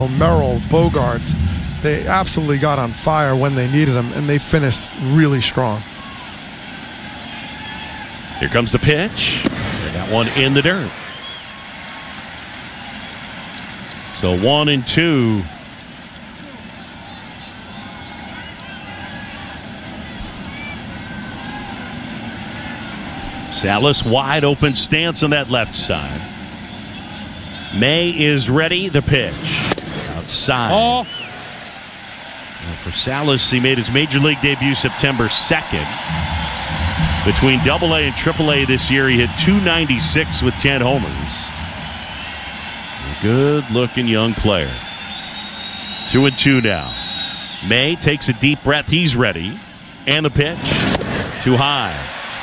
Merrill, Bogaerts, they absolutely got on fire when they needed them, and they finished really strong. Here comes the pitch. And that one in the dirt. So 1-2. Salas wide open stance on that left side. May is ready. The pitch. Outside. Oh. For Salas, he made his major league debut September 2nd. Between AA and AAA this year, he hit .296 with 10 homers. A good-looking young player. 2-2 now. May takes a deep breath. He's ready. And the pitch. Too high.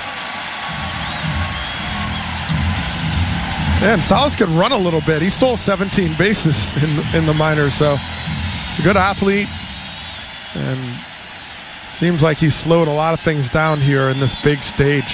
And Salas could run a little bit. He stole 17 bases in the minors, so he's a good athlete. And seems like he slowed a lot of things down here in this big stage.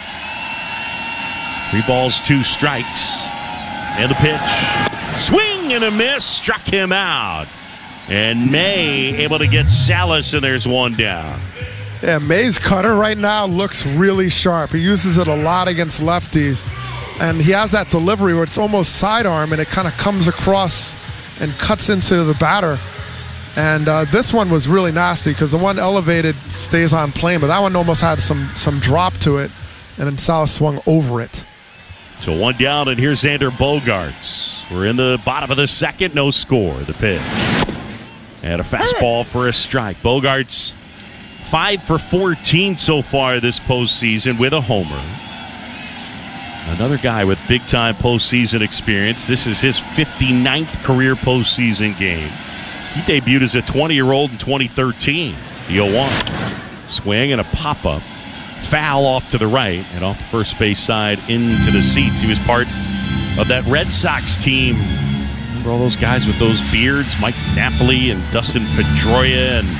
3 balls, 2 strikes. And the pitch. Swing and a miss. Struck him out. And May able to get Salas, and there's one down. Yeah, May's cutter right now looks really sharp. He uses it a lot against lefties. And he has that delivery where it's almost sidearm, and it kind of comes across and cuts into the batter. And this one was really nasty because the one elevated stays on plane, but that one almost had some drop to it, and then Salas swung over it. So 1 down, and here's Xander Bogaerts. We're in the bottom of the second, no score. The pitch. And a fastball for a strike. Bogaerts 5 for 14 so far this postseason with a homer. Another guy with big-time postseason experience. This is his 59th career postseason game. He debuted as a 20-year-old in 2013. The 0-1. Swing and a pop-up. Foul off to the right and off the first base side into the seats. He was part of that Red Sox team. Remember all those guys with those beards? Mike Napoli and Dustin Pedroia and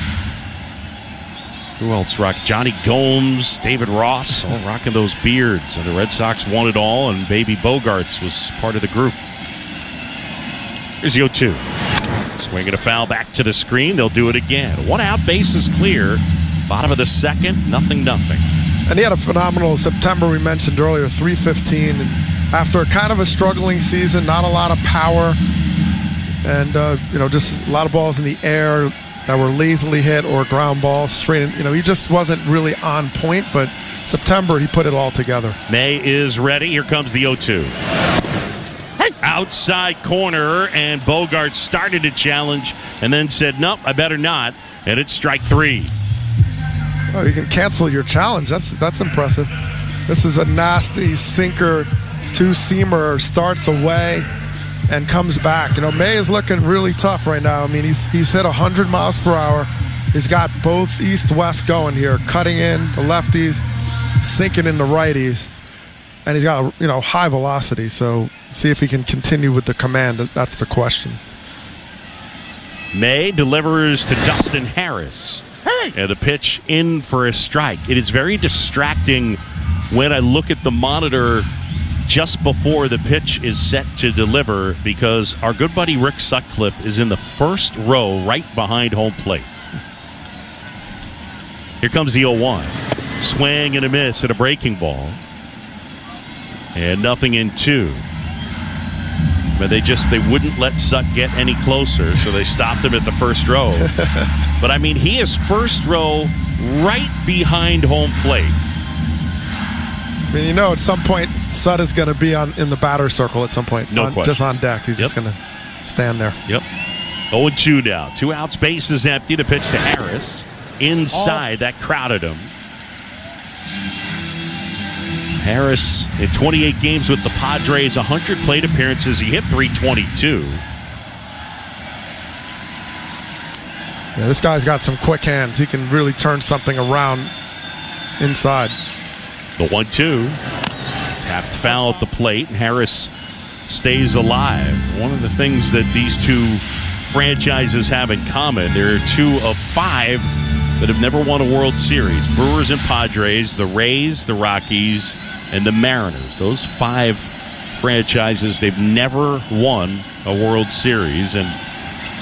who else rocked? Johnny Gomes, David Ross, all rocking those beards. And the Red Sox won it all, and baby Bogaerts was part of the group. Here's the 0-2. Swinging a foul back to the screen. They'll do it again. 1 out, base is clear. Bottom of the second, 0-0. And he had a phenomenal September we mentioned earlier, 315. And after kind of a struggling season, not a lot of power, and just a lot of balls in the air that were lazily hit or ground balls straight in. He just wasn't really on point, but September he put it all together. May is ready. Here comes the 0-2. Outside corner, and Bogaerts started to challenge and then said, nope, I better not. And it's strike 3. Oh, you can cancel your challenge. That's impressive. This is a nasty sinker, 2-seamer, starts away and comes back. May is looking really tough right now. I mean, he's hit 100 miles per hour. He's got both east-west going here, cutting in the lefties, sinking in the righties, and he's got high velocity. So see if he can continue with the command. That's the question. May delivers to Dustin Harris. And the pitch in for a strike. It is very distracting when I look at the monitor just before the pitch is set to deliver, because our good buddy Rick Sutcliffe is in the first row right behind home plate. Here comes the 0-1. Swing and a miss at a breaking ball. And 0-2. But they wouldn't let Sut get any closer, so they stopped him at the first row. But I mean, he is first row right behind home plate. I mean, at some point, Sut is going to be in the batter circle at some point. No question. Just on deck. He's just going to stand there. Yep. 0-2 now. 2 outs, base is empty. The pitch to Harris. Inside, that crowded him. Harris in 28 games with the Padres, 100 plate appearances. He hit .322. Yeah, this guy's got some quick hands. He can really turn something around inside. The 1-2. Tapped foul at the plate, and Harris stays alive. One of the things that these two franchises have in common, there are 2 of 5 that have never won a World Series. Brewers and Padres, the Rays, the Rockies, and the Mariners. Those 5 franchises, they've never won a World Series, and